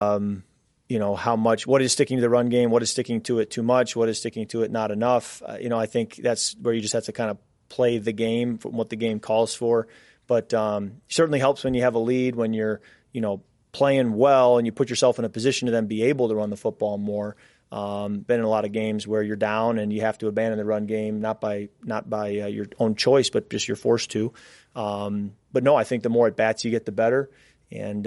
what is sticking to the run game, what is sticking to it too much, what is sticking to it not enough. I think that's where you just have to kind of play the game from what the game calls for. But certainly helps when you have a lead, when you're, playing well and you put yourself in a position to then be able to run the football more. Been in a lot of games where you're down and you have to abandon the run game, not by your own choice, but just you're forced to. But no, I think the more at bats you get, the better. And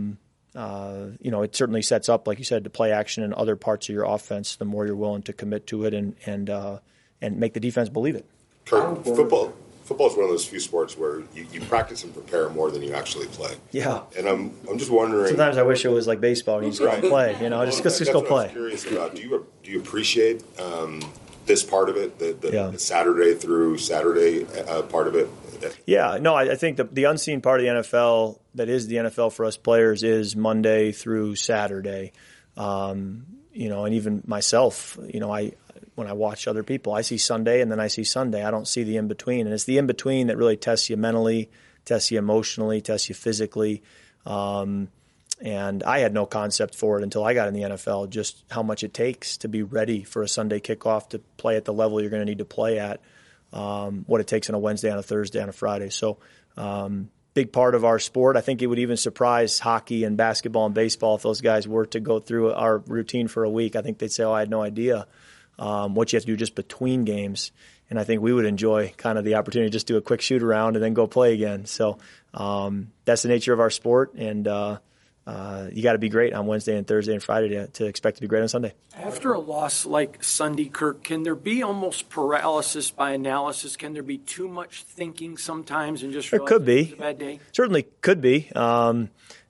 it certainly sets up, like you said, to play action in other parts of your offense. The more you're willing to commit to it and make the defense believe it. Kurt, football is one of those few sports where you practice and prepare more than you actually play. Yeah. And I'm just wondering. Sometimes I wish it was like baseball and you just go and play. Just go play. I'm curious about. Do you appreciate this part of it, the Saturday through Saturday part of it? Yeah. No, I think the unseen part of the NFL that is the NFL for us players is Monday through Saturday. And even myself, when I watch other people, I see Sunday and then I see Sunday. I don't see the in-between. And it's the in-between that really tests you mentally, tests you emotionally, tests you physically. And I had no concept for it until I got in the NFL, just how much it takes to be ready for a Sunday kickoff, to play at the level you're going to need to play at, what it takes on a Wednesday, on a Thursday, on a Friday. So big part of our sport. I think it would even surprise hockey and basketball and baseball if those guys were to go through our routine for a week. I think they'd say, I had no idea what you have to do just between games. And I think we would enjoy kind of the opportunity to just do a quick shoot around and then go play again. So that's the nature of our sport. And you got to be great on Wednesday and Thursday and Friday to expect to be great on Sunday. After a loss like Sunday, Kirk, can there be almost paralysis by analysis? Can there be too much thinking sometimes and just realize could be. It's a bad day? Certainly could be. I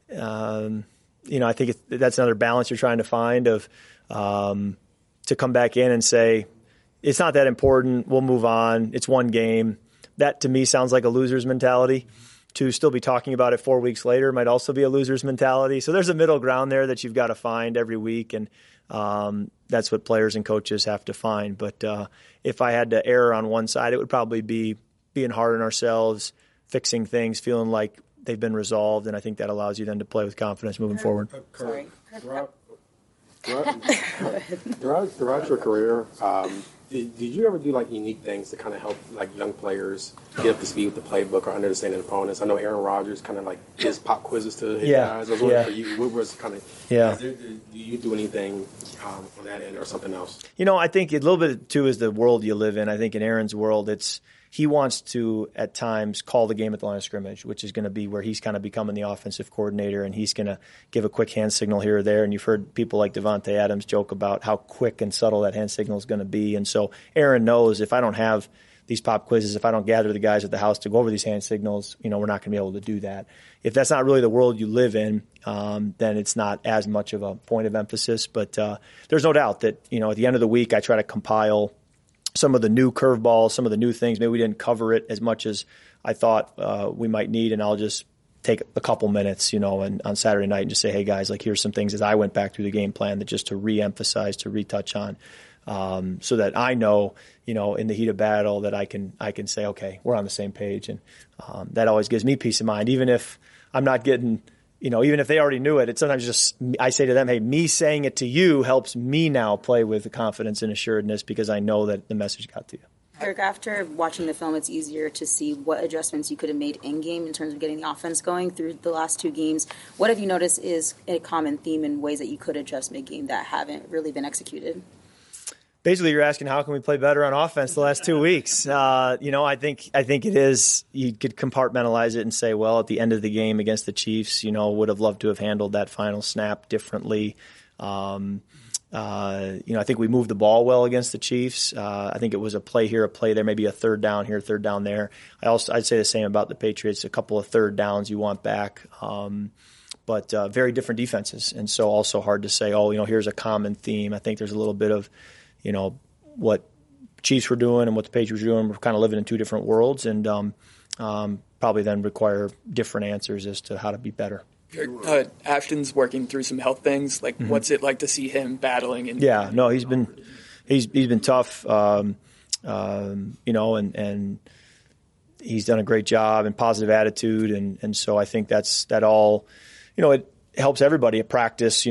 think that's another balance you're trying to find of to come back in and say, it's not that important, we'll move on, it's one game. That, to me, sounds like a loser's mentality. To still be talking about it 4 weeks later might also be a loser's mentality. So there's a middle ground there that you've got to find every week, and that's what players and coaches have to find. But if I had to err on one side, it would probably be being hard on ourselves, fixing things, feeling like they've been resolved, and I think that allows you then to play with confidence moving forward. Sorry. Throughout your career, did you ever do unique things to kind of help young players get up to speed with the playbook or understanding opponents? I know Aaron Rodgers kind of gives pop quizzes to his guys. I was wondering for you, what was kind of do you do anything on that end or something else? I think a little bit too is the world you live in. I think in Aaron's world, he wants to, at times, call the game at the line of scrimmage, which is going to be where he's kind of becoming the offensive coordinator, and he's going to give a quick hand signal here or there. And you've heard people like Devontae Adams joke about how quick and subtle that hand signal is going to be. And so Aaron knows if I don't have these pop quizzes, if I don't gather the guys at the house to go over these hand signals, we're not going to be able to do that. If that's not really the world you live in, then it's not as much of a point of emphasis. But there's no doubt that, at the end of the week, I try to compile some of the new curveballs, some of the new things. Maybe we didn't cover it as much as I thought we might need, and I'll just take a couple minutes, and on Saturday night and just say, hey, guys, here's some things as I went back through the game plan that just to reemphasize, to retouch on, so that I know, in the heat of battle that I can say, okay, we're on the same page. And that always gives me peace of mind, even if I'm not getting – even if they already knew it, it's sometimes just I say to them, hey, me saying it to you helps me now play with the confidence and assuredness because I know that the message got to you. Eric, after watching the film, it's easier to see what adjustments you could have made in-game in terms of getting the offense going through the last two games. What have you noticed is a common theme in ways that you could adjust mid-game that haven't really been executed? Basically, you're asking how can we play better on offense the last 2 weeks? I think it is. You could compartmentalize it and say, well, at the end of the game against the Chiefs, would have loved to have handled that final snap differently. I think we moved the ball well against the Chiefs. I think it was a play here, a play there, maybe a third down here, third down there. I'd say the same about the Patriots. A couple of third downs you want back. But very different defenses, and so also hard to say, here's a common theme. I think there's a little bit of what Chiefs were doing and what the Patriots were doing. We're kind of living in two different worlds, and probably then require different answers as to how to be better. Ashton's working through some health things. What's it like to see him battling? And he's been tough. And he's done a great job and positive attitude, and so I think that all, it helps everybody at practice,